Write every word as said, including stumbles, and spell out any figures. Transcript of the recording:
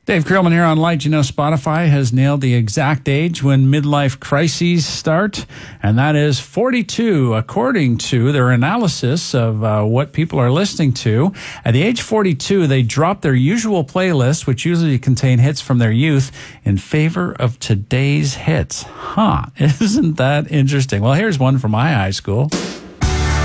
Dave Krillman here on Light. You know, Spotify has nailed the exact age when midlife crises start, and that is forty-two, according to their analysis of uh, what people are listening to. At the age forty-two, they drop their usual playlist, which usually contain hits from their youth, in favor of today's hits. Huh, isn't that interesting? Well, here's one from my high school.